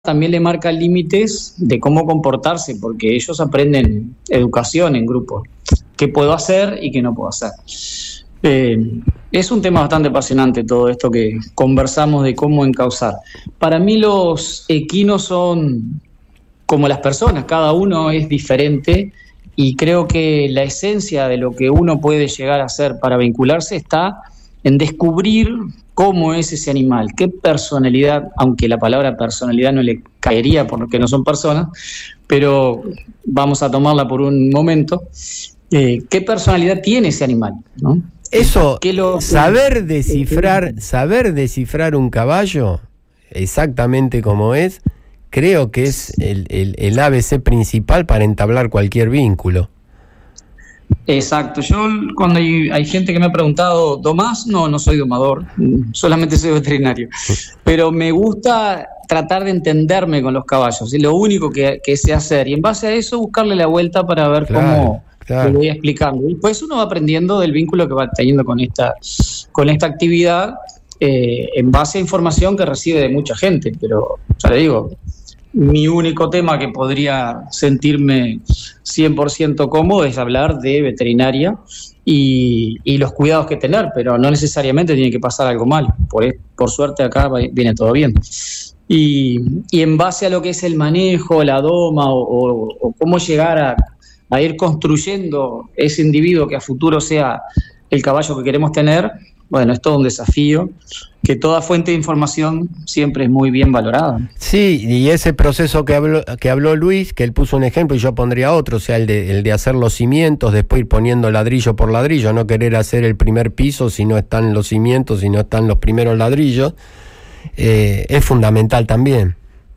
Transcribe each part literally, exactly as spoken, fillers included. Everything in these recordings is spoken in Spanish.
también le marca límites de cómo comportarse, porque ellos aprenden educación en grupo, qué puedo hacer y qué no puedo hacer. Eh, es un tema bastante apasionante todo esto que conversamos de cómo encauzar. Para mí los equinos son como las personas, cada uno es diferente y creo que la esencia de lo que uno puede llegar a hacer para vincularse está en descubrir cómo es ese animal, qué personalidad, aunque la palabra personalidad no le caería porque no son personas, pero vamos a tomarla por un momento, eh, qué personalidad tiene ese animal, ¿no? Eso, lo, saber descifrar, saber descifrar un caballo exactamente como es, creo que es el, el, el A B C principal para entablar cualquier vínculo. Exacto, yo cuando hay, hay gente que me ha preguntado, ¿domás? No, no soy domador, solamente soy veterinario, pero me gusta tratar de entenderme con los caballos, es lo único que, que sé hacer, y en base a eso buscarle la vuelta para ver claro, cómo claro. lo voy explicando, y pues uno va aprendiendo del vínculo que va teniendo con esta, con esta actividad, eh, en base a información que recibe de mucha gente, pero ya le digo, mi único tema que podría sentirme cien por ciento cómodo es hablar de veterinaria y, y los cuidados que tener, pero no necesariamente tiene que pasar algo mal. Por, por suerte acá viene todo bien. Y, y en base a lo que es el manejo, la doma o, o, o cómo llegar a, a ir construyendo ese individuo que a futuro sea el caballo que queremos tener, bueno, es todo un desafío, que toda fuente de información siempre es muy bien valorada. Sí, y ese proceso que habló, que habló Luis, que él puso un ejemplo y yo pondría otro, o sea, el de, el de hacer los cimientos, después ir poniendo ladrillo por ladrillo, no querer hacer el primer piso si no están los cimientos, si no están los primeros ladrillos, eh, es fundamental también.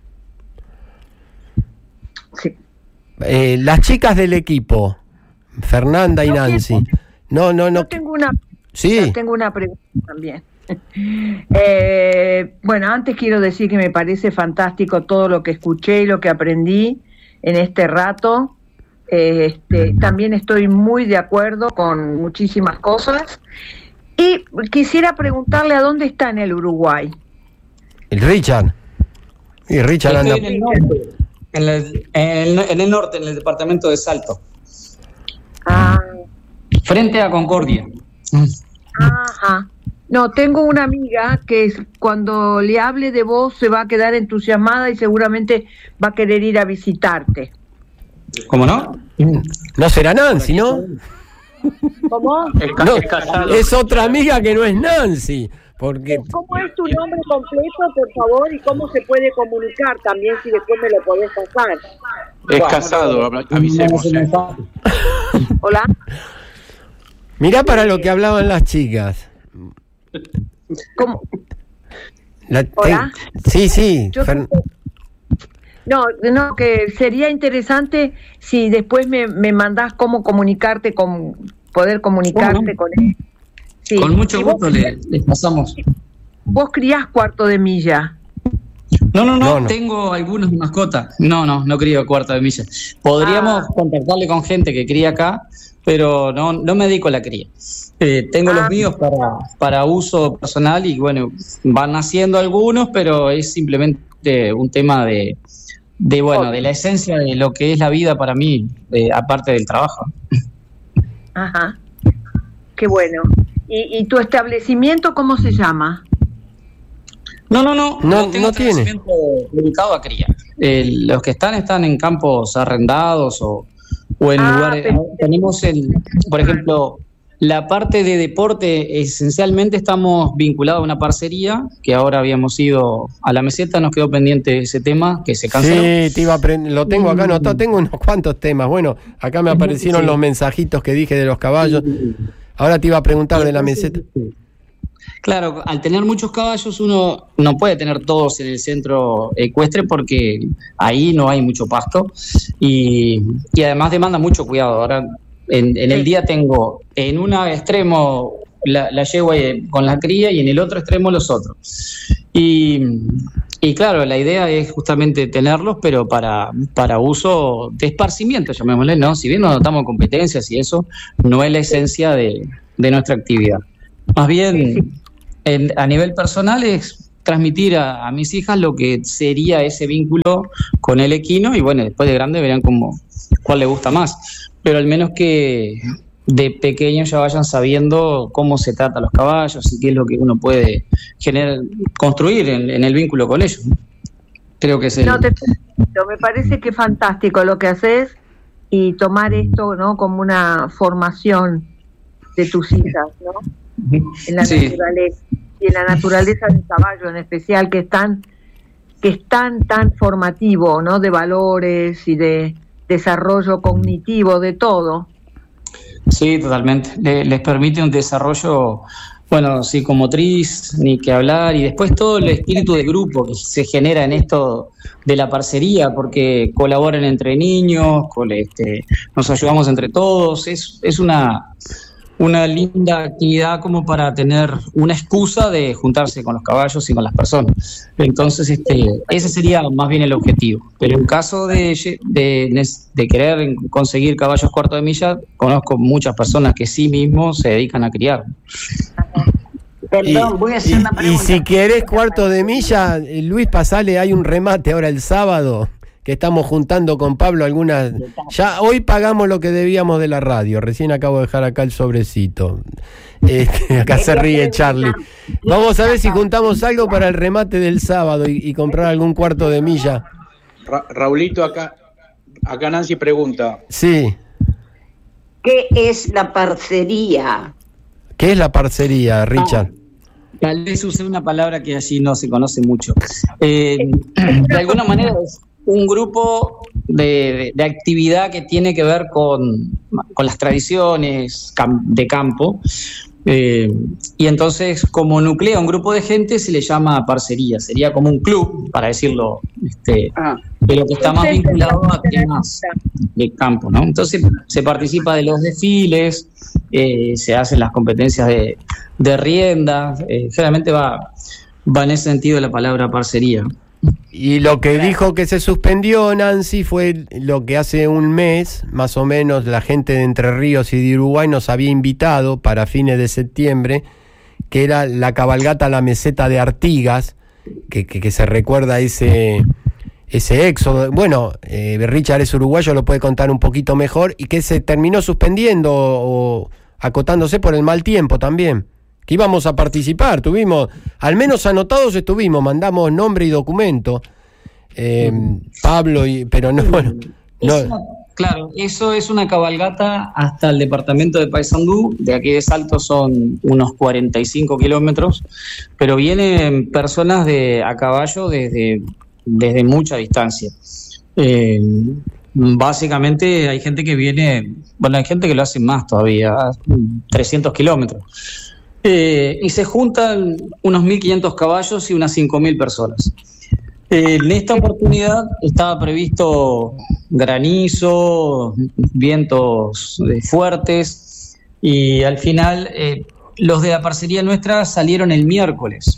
Sí. Eh, las chicas del equipo, Fernanda y no, Nancy, no, no, no. Yo tengo una, sí. yo tengo una pregunta también. Eh, bueno, antes quiero decir que me parece fantástico todo lo que escuché y lo que aprendí en este rato. Eh, este, también estoy muy de acuerdo con muchísimas cosas. Y quisiera preguntarle a dónde está en el Uruguay. El Richard. Y Richard anda en el, norte, en, el, en, el, en el norte, en el departamento de Salto. Ah. Frente a Concordia. Ajá. No, tengo una amiga que es, cuando le hable de vos se va a quedar entusiasmada y seguramente va a querer ir a visitarte. ¿Cómo no? No será Nancy, ¿no? ¿Cómo? No, es otra amiga que no es Nancy. Porque... ¿Cómo es tu nombre completo, por favor? ¿Y cómo se puede comunicar también, si después me lo podés pasar? Es Casado, avisemos. ¿eh? Hola. Mirá para lo que hablaban las chicas. ¿Cómo? La, ¿Hola? Te, sí, sí. Yo, Fer... No, no, que sería interesante si después me, me mandás cómo comunicarte, con poder comunicarte no? con él. Sí. Con mucho gusto le, les pasamos. ¿Vos criás cuarto de milla? No, no, no, no, no. Tengo algunas mascotas. No, no, no crío cuarto de milla. Podríamos ah. contactarle con gente que cría acá, pero no, no me dedico a la cría. Eh, tengo ah. los míos para, para uso personal y bueno, van naciendo algunos, pero es simplemente un tema de, de bueno, de la esencia de lo que es la vida para mí, eh, aparte del trabajo. Ajá, qué bueno. ¿Y, y tu establecimiento cómo se llama? No, no, no, no, no tengo no tiene. dedicado a cría. Eh, los que están están en campos arrendados o, o en ah, lugares. Pero... Tenemos el, por ejemplo, la parte de deporte, esencialmente estamos vinculados a una parcería, que ahora habíamos ido a la meseta, nos quedó pendiente ese tema, que se canceló. Sí, te iba a prend- lo tengo acá anotado, tengo unos cuantos temas. Bueno, acá me aparecieron sí. los mensajitos que dije de los caballos. Ahora te iba a preguntar de la meseta. Claro, al tener muchos caballos uno no puede tener todos en el centro ecuestre porque ahí no hay mucho pasto y, y además demanda mucho cuidado. Ahora en, en el día tengo en un extremo la, la yegua con la cría y en el otro extremo los otros. Y, y claro, la idea es justamente tenerlos, pero para, para uso de esparcimiento, llamémosle, ¿no? Si bien no notamos competencias y eso, no es la esencia de, de nuestra actividad. Más bien, en, a nivel personal es transmitir a, a mis hijas lo que sería ese vínculo con el equino, y bueno, después de grande verán cómo, cuál le gusta más, pero al menos que de pequeños ya vayan sabiendo cómo se trata a los caballos y qué es lo que uno puede generar, construir en, en el vínculo con ellos. Creo que es el... No, te felicito, me parece que es fantástico lo que haces y tomar esto, ¿no?, como una formación de tus hijas, ¿no?, en la sí. naturaleza, y en la naturaleza del caballo en especial, que es tan, que es tan, tan formativo, ¿no?, de valores y de desarrollo cognitivo, de todo. Sí, totalmente. Le, les permite un desarrollo, bueno, psicomotriz, ni que hablar, y después todo el espíritu de grupo que se genera en esto de la parcería, porque colaboran entre niños, con este, nos ayudamos entre todos, es, es una, una linda actividad como para tener una excusa de juntarse con los caballos y con las personas. Entonces, este, ese sería más bien el objetivo. Pero en caso de, de, de querer conseguir caballos cuarto de milla, conozco muchas personas que sí mismos se dedican a criar. Perdón, voy a hacer una pregunta. Y si querés cuarto de milla, Luis, pasale, hay un remate ahora el sábado, que estamos juntando con Pablo algunas... Ya hoy pagamos lo que debíamos de la radio, recién acabo de dejar acá el sobrecito. Este, acá se ríe Charlie. Vamos a ver si juntamos algo para el remate del sábado y, y comprar algún cuarto de milla. Ra- Raulito, acá, acá Nancy pregunta. Sí. ¿Qué es la parcería? ¿Qué es la parcería, Richard? Ah, tal vez use una palabra que allí no se conoce mucho. Eh, de alguna manera es un grupo de, de, de actividad que tiene que ver con, con las tradiciones cam- de campo, eh, y entonces como nuclea un grupo de gente se le llama parcería, sería como un club, para decirlo, este, ah, pero que está más vinculado a temas de campo, ¿no? Entonces se participa de los desfiles, eh, se hacen las competencias de, de rienda, eh, generalmente va, va en ese sentido la palabra parcería. Y lo que dijo que se suspendió, Nancy, fue lo que hace un mes, más o menos, la gente de Entre Ríos y de Uruguay nos había invitado para fines de septiembre, que era la cabalgata a la meseta de Artigas, que, que, que se recuerda ese, ese éxodo. Bueno, eh, Richard es uruguayo, lo puede contar un poquito mejor, y que se terminó suspendiendo o acotándose por el mal tiempo también. Que íbamos a participar, tuvimos, al menos anotados estuvimos, mandamos nombre y documento, eh, Pablo, y, pero no, bueno, no. Una, claro, eso es una cabalgata hasta el departamento de Paysandú, de aquí de Salto son unos cuarenta y cinco kilómetros, pero vienen personas de a caballo desde, desde mucha distancia. Eh, básicamente hay gente que viene, bueno, hay gente que lo hace más todavía, trescientos kilómetros. Eh, y se juntan unos mil quinientos caballos y unas cinco mil personas. Eh, en esta oportunidad estaba previsto granizo, vientos eh, fuertes, y al final eh, los de la parcería nuestra salieron el miércoles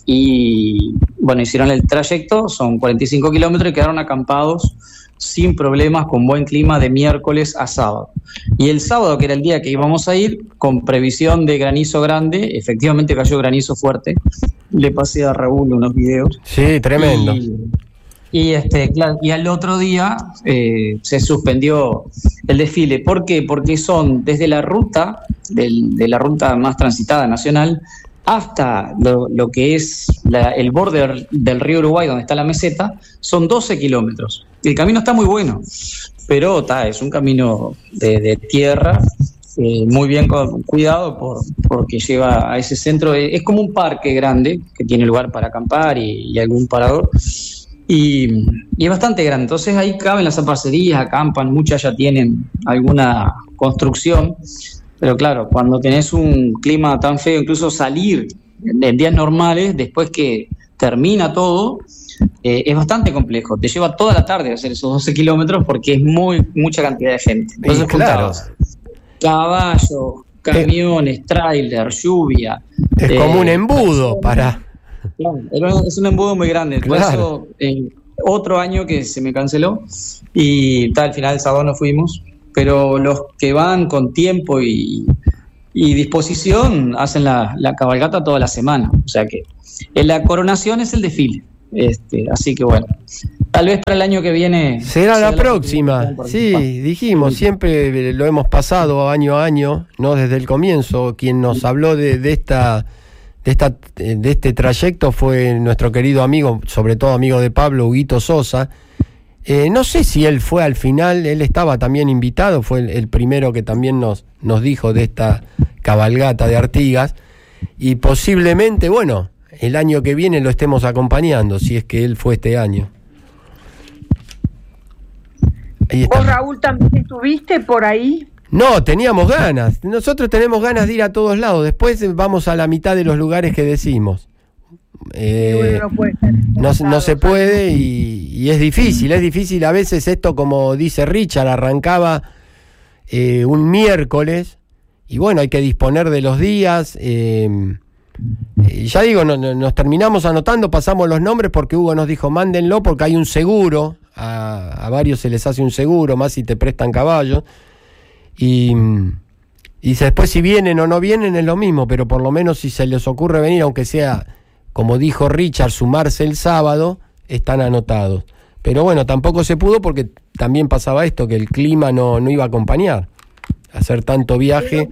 y bueno, hicieron el trayecto, son cuarenta y cinco kilómetros, y quedaron acampados sin problemas, con buen clima, de miércoles a sábado. Y el sábado, que era el día que íbamos a ir, con previsión de granizo grande, efectivamente cayó granizo fuerte. Le pasé a Raúl unos videos. Sí, tremendo. Y, y, este, claro, y al otro día eh, se suspendió el desfile. ¿Por qué? Porque son desde la ruta, del, de la ruta más transitada nacional, hasta lo, lo que es la, el borde del río Uruguay, donde está la meseta, son doce kilómetros. El camino está muy bueno, pero ta, es un camino de, de tierra, eh, muy bien con, cuidado por, porque lleva a ese centro. Es como un parque grande que tiene lugar para acampar y, y algún parador, y, y es bastante grande. Entonces ahí caben las parcerías, acampan, muchas ya tienen alguna construcción. Pero claro, cuando tenés un clima tan feo, incluso salir en días normales, después que termina todo, eh, es bastante complejo. Te lleva toda la tarde a hacer esos doce kilómetros porque es muy mucha cantidad de gente. Entonces, claro, caballos, camiones, es, tráiler, lluvia. Es eh, como un embudo para... Claro, es un embudo muy grande. Por claro. eso, eh, otro año que se me canceló y tal, al final el sábado no fuimos. Pero los que van con tiempo y, y disposición hacen la, la cabalgata toda la semana. O sea que en la coronación es el desfile. Este, así que bueno, tal vez para el año que viene será la próxima. Sí, dijimos, siempre lo hemos pasado año a año, no desde el comienzo. Quien nos habló de, de esta de esta de este trayecto fue nuestro querido amigo, sobre todo amigo de Pablo, Huguito Sosa. Eh, no sé si él fue al final, él estaba también invitado, fue el, el primero que también nos nos dijo de esta cabalgata de Artigas, y posiblemente, bueno, el año que viene lo estemos acompañando, si es que él fue este año. Ahí está. ¿Vos, Raúl, también estuviste por ahí? No, teníamos ganas. Nosotros tenemos ganas de ir a todos lados. Después vamos a la mitad de los lugares que decimos. Eh, bueno, no, puede ser no, no se puede y, y es difícil. Es difícil a veces esto, como dice Richard, arrancaba eh, un miércoles y bueno, hay que disponer de los días. Eh, Eh, ya digo, no, no, nos terminamos anotando, pasamos los nombres porque Hugo nos dijo mándenlo porque hay un seguro, a, a varios se les hace un seguro, más si te prestan caballos, y, y después si vienen o no vienen es lo mismo, pero por lo menos si se les ocurre venir, aunque sea, como dijo Richard, sumarse el sábado, están anotados. Pero bueno, tampoco se pudo porque también pasaba esto, que el clima no, no iba a acompañar, hacer tanto viaje.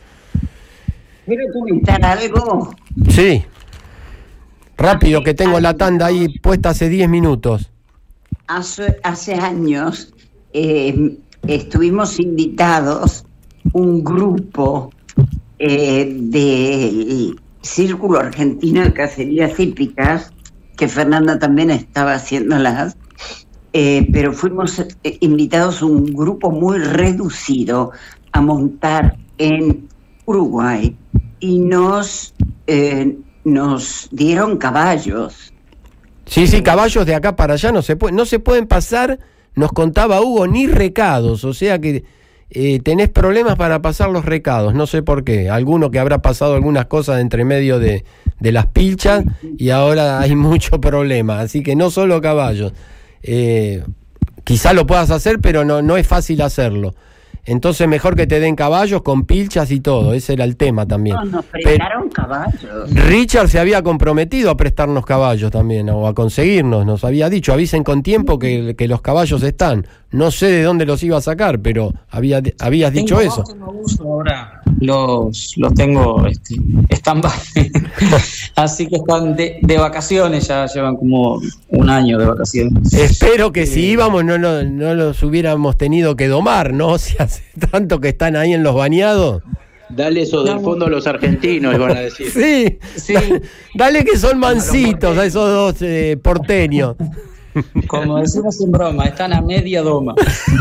¿Quiero comentar algo? Sí. Rápido, que tengo la tanda ahí puesta hace diez minutos. Hace, hace años eh, estuvimos invitados, un grupo eh, del Círculo Argentino de Cacerías Hípicas, que Fernanda también estaba haciéndolas, eh, pero fuimos eh, invitados un grupo muy reducido a montar en Uruguay y nos eh, nos dieron caballos. Sí, sí, caballos de acá para allá no se puede, no se pueden pasar, nos contaba Hugo, ni recados, o sea que eh, tenés problemas para pasar los recados, no sé por qué, alguno que habrá pasado algunas cosas entre medio de, de las pilchas y ahora hay mucho problema, así que no solo caballos, eh, quizá lo puedas hacer, pero no, no es fácil hacerlo. Entonces mejor que te den caballos con pilchas y todo, ese era el tema también. No, nos prestaron caballos. Richard se había comprometido a prestarnos caballos también, o a conseguirnos, nos había dicho, avisen con tiempo que, que los caballos están. No sé de dónde los iba a sacar, pero había, habías dicho tengo eso. Tengo uso ahora, los, los tengo este, stand-by. Así que están de, de vacaciones, ya llevan como un año de vacaciones. Espero que si íbamos no, no, no los hubiéramos tenido que domar, ¿no? Si hace tanto que están ahí en los bañados. Dale eso del fondo a los argentinos, van a decir. Sí, sí. Da, dale que son mansitos a esos dos eh, porteños. Como decimos en broma, están a media doma.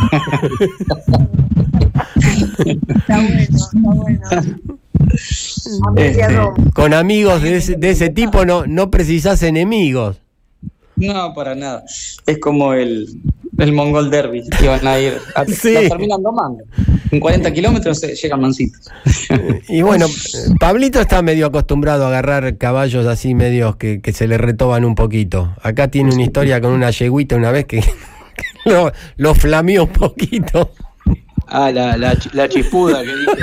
Está bueno, está bueno. A media Este, doma. con amigos de ese, de ese tipo no, no precisás enemigos. No, para nada. Es como el, el Mongol Derby, que van a ir, a, Sí. la terminan domando. En cuarenta kilómetros eh, llegan mansitos. Y bueno, Pablito está medio acostumbrado a agarrar caballos así medios que, que se le retoban un poquito. Acá tiene una historia con una yeguita una vez que, que lo, lo flameó un poquito. Ah, la, la, ch- la chispuda que dije.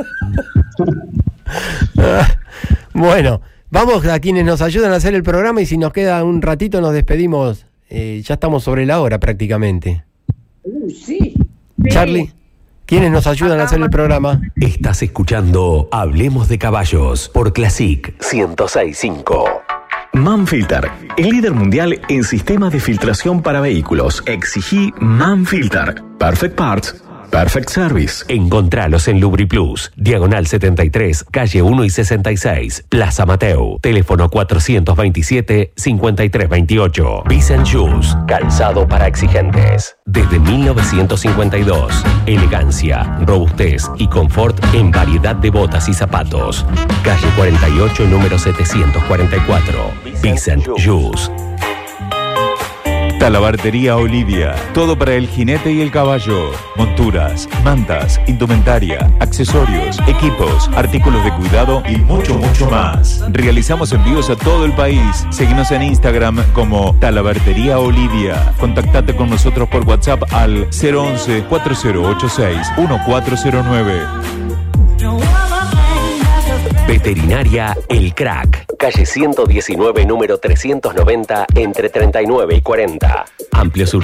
Bueno, vamos a quienes nos ayudan a hacer el programa y si nos queda un ratito nos despedimos. Eh, ya estamos sobre la hora prácticamente. Uh, sí. Charlie, ¿quiénes nos ayudan a hacer el programa? Estás escuchando Hablemos de Caballos por Classic ciento seis punto cinco. Manfilter, el líder mundial en sistemas de filtración para vehículos. Exigí Manfilter. Perfect Parts, Perfect Service. Encontralos en LubriPlus, Diagonal setenta y tres, calle uno y sesenta y seis, Plaza Mateo. Teléfono cuatrocientos veintisiete, cincuenta y tres veintiocho. Vicent Shoes, calzado para exigentes. Desde mil novecientos cincuenta y dos, elegancia, robustez y confort en variedad de botas y zapatos. Calle cuarenta y ocho, número setecientos cuarenta y cuatro. Vicent Shoes. Talabartería Olivia, todo para el jinete y el caballo, monturas, mantas, indumentaria, accesorios, equipos, artículos de cuidado y mucho, mucho más. Realizamos envíos a todo el país. Seguinos en Instagram como Talabartería Olivia. Contactate con nosotros por WhatsApp al cero once, cuatro cero ocho seis, uno cuatro cero nueve. Veterinaria El Crack. Calle ciento diecinueve, número trescientos noventa, entre treinta y nueve y cuarenta. Amplio surtido